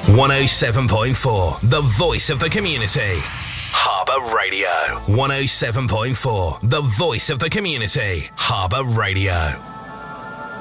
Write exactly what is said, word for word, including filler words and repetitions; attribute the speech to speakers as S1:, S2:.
S1: one oh seven point four, the voice of the community. Harbour Radio. one oh seven point four, the voice of the community. Harbour Radio.